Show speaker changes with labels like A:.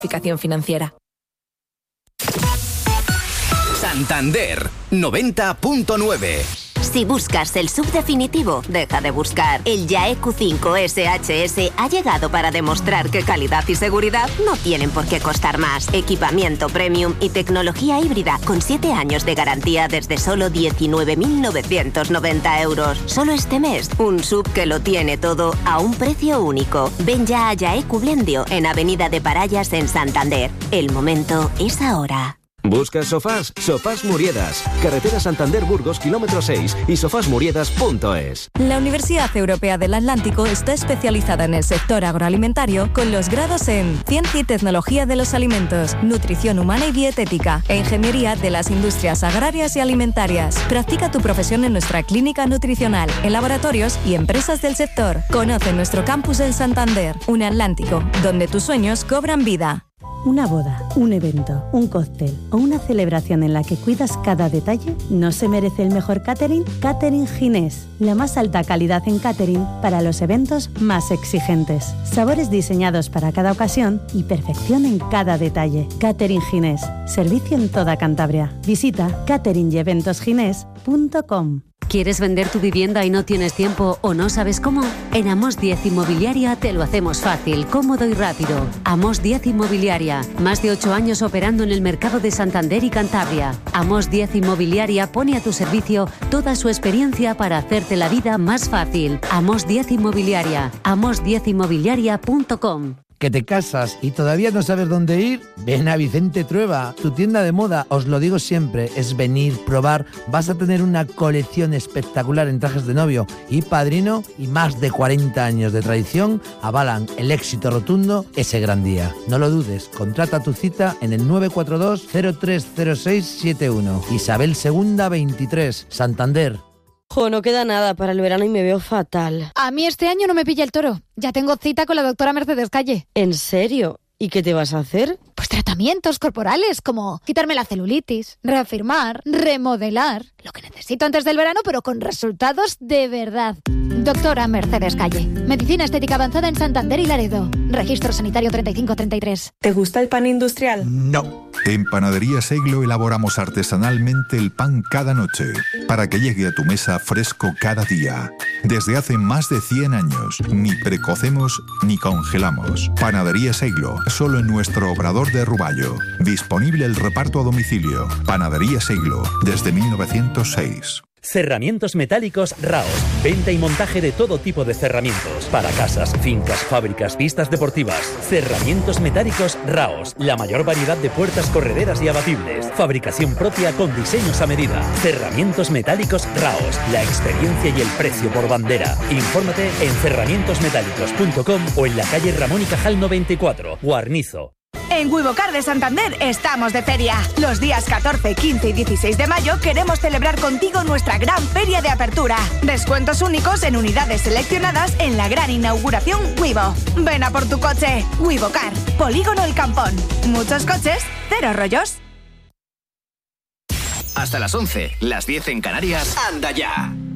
A: financiera.
B: Santander 90.9.
C: Si buscas el SUV definitivo, deja de buscar. El YAE Q5 SHS ha llegado para demostrar que calidad y seguridad no tienen por qué costar más. Equipamiento premium y tecnología híbrida con 7 años de garantía desde solo 19.990 euros. Solo este mes, un SUV que lo tiene todo a un precio único. Ven ya a YAE Cublendio en Avenida de Parallas en Santander. El momento es ahora.
D: ¿Buscas sofás? Sofás Muriedas. Carretera Santander-Burgos, kilómetro 6 y sofasmuriedas.es.
A: La Universidad Europea del Atlántico está especializada en el sector agroalimentario con los grados en Ciencia y Tecnología de los Alimentos, Nutrición Humana y Dietética e Ingeniería de las Industrias Agrarias y Alimentarias. Practica tu profesión en nuestra clínica nutricional, en laboratorios y empresas del sector. Conoce nuestro campus en Santander, un Atlántico, donde tus sueños cobran vida.
E: Una boda, un evento, un cóctel o una celebración en la que cuidas cada detalle, ¿no se merece el mejor catering? Catering Ginés, la más alta calidad en catering para los eventos más exigentes. Sabores diseñados para cada ocasión y perfección en cada detalle. Catering Ginés, servicio en toda Cantabria. Visita cateringyeventosginés.com.
F: ¿Quieres vender tu vivienda y no tienes tiempo o no sabes cómo? En Amos 10 Inmobiliaria te lo hacemos fácil, cómodo y rápido. Amos 10 Inmobiliaria, más de 8 años operando en el mercado de Santander y Cantabria. Amos 10 Inmobiliaria pone a tu servicio toda su experiencia para hacerte la vida más fácil. Amos 10 Inmobiliaria, amos10inmobiliaria.com.
G: ¿Que te casas y todavía no sabes dónde ir? Ven a Vicente Trueba, tu tienda de moda, os lo digo siempre, es venir, probar, vas a tener una colección espectacular en trajes de novio y padrino y más de 40 años de tradición avalan el éxito rotundo ese gran día. No lo dudes, contrata tu cita en el 942 030671. Isabel II 23, Santander.
H: Jo, no queda nada para el verano y me veo fatal.
I: A mí este año no me pilla el toro. Ya tengo cita con la doctora Mercedes Calle.
H: ¿En serio? ¿Y qué te vas a hacer?
I: Pues tratamientos corporales, como quitarme la celulitis, reafirmar, remodelar. Lo que necesito antes del verano, pero con resultados de verdad. Doctora Mercedes Calle. Medicina estética avanzada en Santander y Laredo. Registro sanitario 3533.
J: ¿Te gusta el pan industrial?
K: No. En Panadería Seiglo elaboramos artesanalmente el pan cada noche, para que llegue a tu mesa fresco cada día. Desde hace más de 100 años, ni precocemos ni congelamos. Panadería Seiglo, solo en nuestro obrador de Ruballo. Disponible el reparto a domicilio. Panadería Seiglo, desde 1906.
L: Cerramientos metálicos Raos. Venta y montaje de todo tipo de cerramientos. Para casas, fincas, fábricas, pistas deportivas. Cerramientos metálicos Raos. La mayor variedad de puertas correderas y abatibles. Fabricación propia con diseños a medida. Cerramientos metálicos Raos. La experiencia y el precio por bandera. Infórmate en cerramientosmetálicos.com o en la calle Ramón y Cajal 94, Guarnizo.
M: En Wivocar de Santander estamos de feria. Los días 14, 15 y 16 de mayo queremos celebrar contigo nuestra gran feria de apertura. Descuentos únicos en unidades seleccionadas en la gran inauguración Wivo. Ven a por tu coche. Wivocar, Polígono El Campón. Muchos coches, cero rollos.
B: Hasta las 11, las 10 en Canarias. ¡Anda ya!